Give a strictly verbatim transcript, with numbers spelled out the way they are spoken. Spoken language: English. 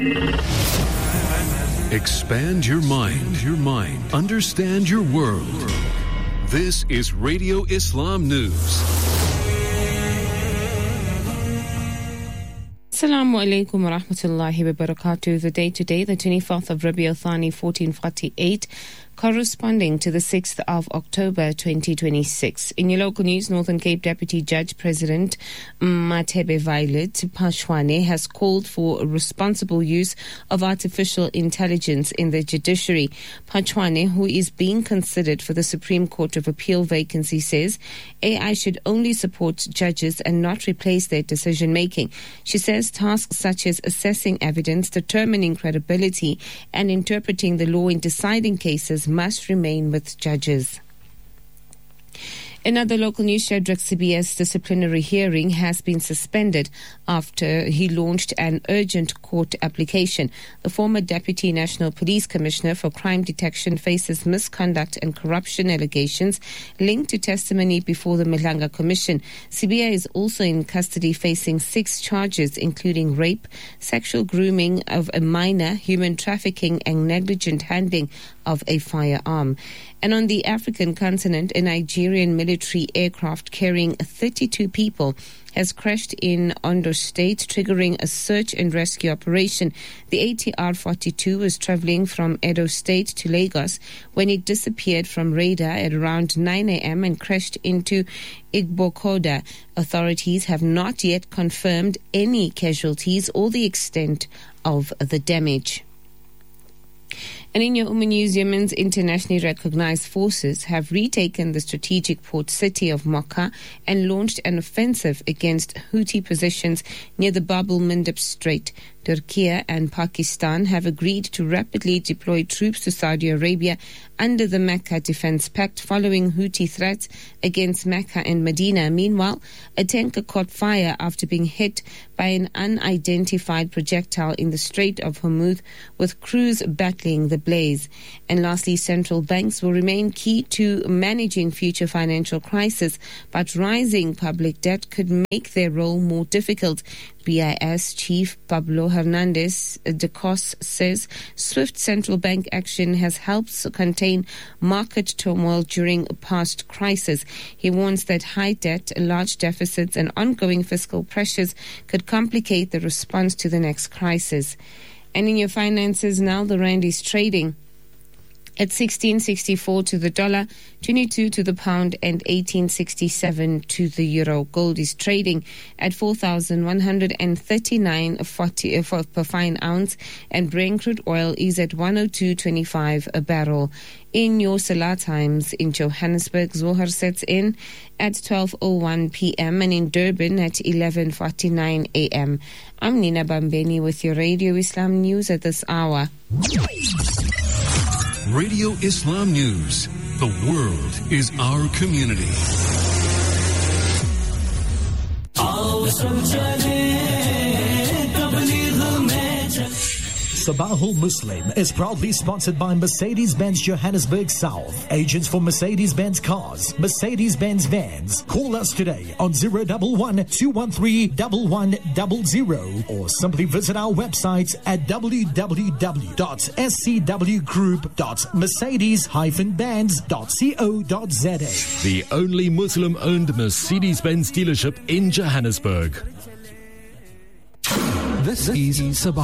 Expand your mind, your mind. Understand your world. This is Radio Islam News. Assalamu alaikum wa rahmatullahi wa barakatuh. The day today, the twenty-fourth of Rabi al-Thani, fourteen forty-eight, corresponding to the sixth of October twenty twenty-six. In your local news, Northern Cape Deputy Judge President Mathebe Violet Phashwane has called for a responsible use of artificial intelligence in the judiciary. Phashwane, who is being considered for the Supreme Court of Appeal vacancy, says A I should only support judges and not replace their decision-making. She says tasks such as assessing evidence, determining credibility, and interpreting the law in deciding cases must remain with judges. In other local news, Shadrach Sibiyah's disciplinary hearing has been suspended after he launched an urgent court application. The former Deputy National Police Commissioner for Crime Detection faces misconduct and corruption allegations linked to testimony before the Malanga Commission. Sibiyah is also in custody facing six charges, including rape, sexual grooming of a minor, human trafficking, and negligent handling of a firearm. And on the African continent, a Nigerian military aircraft carrying thirty-two people has crashed in Ondo State, triggering a search and rescue operation. The A T R forty-two was traveling from Edo State to Lagos when it disappeared from radar at around nine a.m. and crashed into Igbokoda. Authorities have not yet confirmed any casualties or the extent of the damage. And in your Umm News, Yemen's internationally recognized forces have retaken the strategic port city of Mocha and launched an offensive against Houthi positions near the Bab el-Mandeb Strait. Turkey and Pakistan have agreed to rapidly deploy troops to Saudi Arabia under the Mecca Defense Pact following Houthi threats against Mecca and Medina. Meanwhile, a tanker caught fire after being hit by an unidentified projectile in the Strait of Hormuz, with crews battling the blaze. And lastly, central banks will remain key to managing future financial crises, but rising public debt could make their role more difficult. B I S Chief Pablo Hernandez de Cos says swift central bank action has helped contain market turmoil during past crises. He warns that high debt, large deficits, and ongoing fiscal pressures could complicate the response to the next crisis. And in your finances now, the rand is trading at sixteen sixty-four to the dollar, twenty-two to the pound, and eighteen sixty-seven to the euro. Gold is trading at four thousand one hundred thirty-nine forty per fine ounce, and Brent crude oil is at one oh two twenty-five a barrel. In your Salah times, in Johannesburg, Zohar sets in at twelve oh one p.m. and in Durban at eleven forty-nine a.m. I'm Nina Bambeni with your Radio Islam News at this hour. Radio Islam News. The world is our community. Sabahul Muslim is proudly sponsored by Mercedes-Benz Johannesburg South. Agents for Mercedes-Benz cars, Mercedes-Benz vans. Call us today on zero one one, two one three, one one zero zero or simply visit our website at w w w dot s c w group dot mercedes dash benz dot co dot z a. The only Muslim-owned Mercedes-Benz dealership in Johannesburg. This is Sabah.